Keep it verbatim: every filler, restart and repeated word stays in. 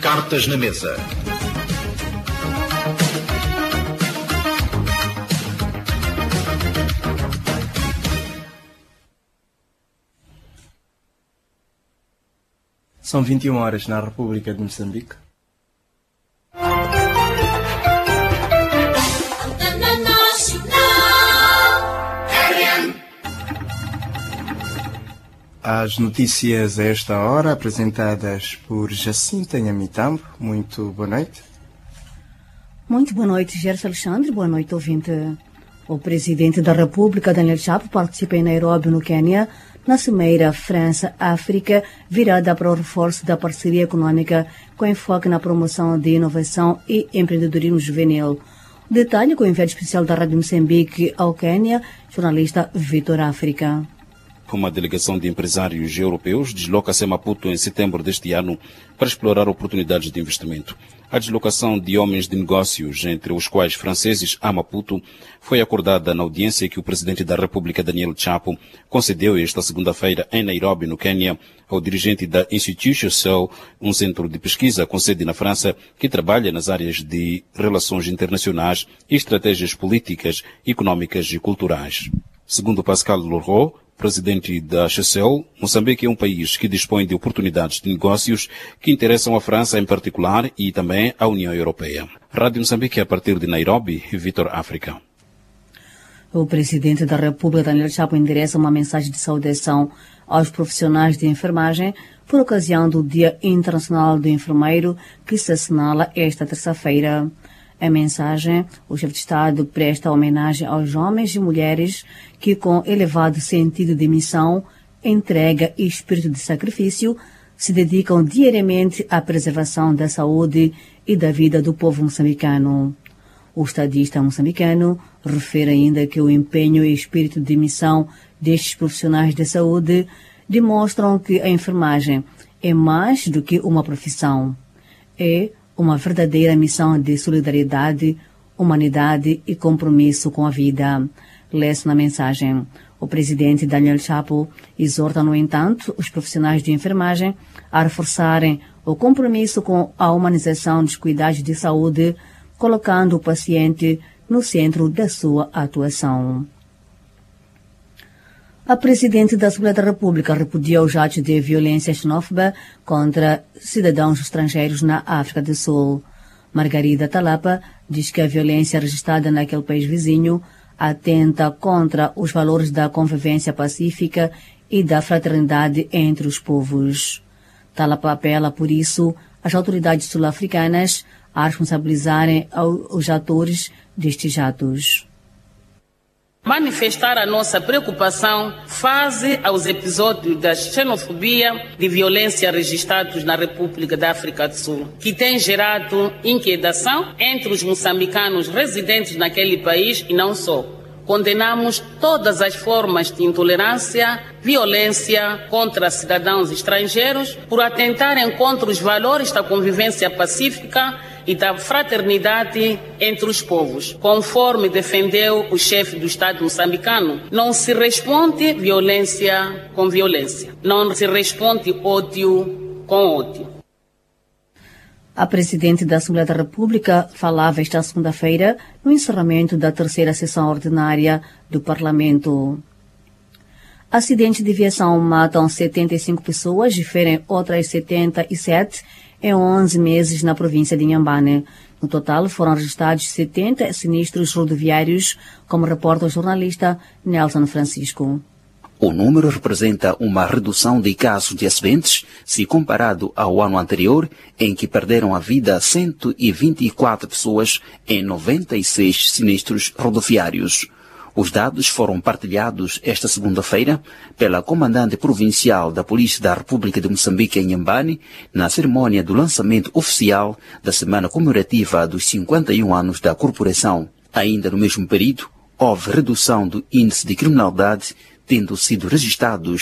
Cartas na Mesa. São vinte e uma horas na República de Moçambique. As notícias a esta hora, apresentadas por Jacinta Nhamitambo. Muito boa noite. Muito boa noite, Gerson Alexandre. Boa noite, ouvinte. O presidente da República, Daniel Chapo, participa em Nairobi, no Quênia, na Cimeira França-África, virada para o reforço da parceria econômica com enfoque na promoção de inovação e empreendedorismo juvenil. O detalhe com o enviado especial da Rádio Moçambique ao Quênia, jornalista Vitor África. Uma delegação de empresários europeus desloca-se a Maputo em setembro deste ano para explorar oportunidades de investimento. A deslocação de homens de negócios, entre os quais franceses, a Maputo, foi acordada na audiência que o presidente da República, Daniel Chapo, concedeu esta segunda-feira em Nairobi, no Quênia, ao dirigente da Institution Cell, um centro de pesquisa com sede na França, que trabalha nas áreas de relações internacionais e estratégias políticas, econômicas e culturais. Segundo Pascal Leroux, presidente da H C L, Moçambique é um país que dispõe de oportunidades de negócios que interessam a França em particular e também a União Europeia. Rádio Moçambique, a partir de Nairobi, Vitor África. O presidente da República, Daniel Chapo, endereça uma mensagem de saudação aos profissionais de enfermagem por ocasião do Dia Internacional do Enfermeiro, que se assinala esta terça-feira. Em mensagem, o chefe de Estado presta homenagem aos homens e mulheres que, com elevado sentido de missão, entrega e espírito de sacrifício, se dedicam diariamente à preservação da saúde e da vida do povo moçambicano. O estadista moçambicano refere ainda que o empenho e espírito de missão destes profissionais de saúde demonstram que a enfermagem é mais do que uma profissão. É uma verdadeira missão de solidariedade, humanidade e compromisso com a vida. Lê-se na mensagem. O presidente Daniel Chapo exorta, no entanto, os profissionais de enfermagem a reforçarem o compromisso com a humanização dos cuidados de saúde, colocando o paciente no centro da sua atuação. A presidente da Assembleia da República repudia os atos de violência xenófoba contra cidadãos estrangeiros na África do Sul. Margarida Talapa diz que a violência registrada naquele país vizinho atenta contra os valores da convivência pacífica e da fraternidade entre os povos. Talapa apela, por isso, às autoridades sul-africanas a responsabilizarem os atores destes atos. Manifestar a nossa preocupação face aos episódios da xenofobia e violência registrados na República da África do Sul, que tem gerado inquietação entre os moçambicanos residentes naquele país e não só. Condenamos todas as formas de intolerância, violência contra cidadãos estrangeiros por atentarem contra os valores da convivência pacífica e da fraternidade entre os povos. Conforme defendeu o chefe do Estado moçambicano, não se responde violência com violência. Não se responde ódio com ódio. A presidente da Assembleia da República falava esta segunda-feira no encerramento da terceira sessão ordinária do Parlamento. Acidentes de viação matam setenta e cinco pessoas e ferem outras setenta e sete em onze meses na província de Inhambane. No total, foram registrados setenta sinistros rodoviários, como reporta o jornalista Nelson Francisco. O número representa uma redução de casos de acidentes se comparado ao ano anterior, em que perderam a vida cento e vinte e quatro pessoas em noventa e seis sinistros rodoviários. Os dados foram partilhados esta segunda-feira pela comandante provincial da Polícia da República de Moçambique em Inhambane, na cerimônia do lançamento oficial da Semana Comemorativa dos cinquenta e um anos da corporação. Ainda no mesmo período, houve redução do índice de criminalidade, tendo sido registrados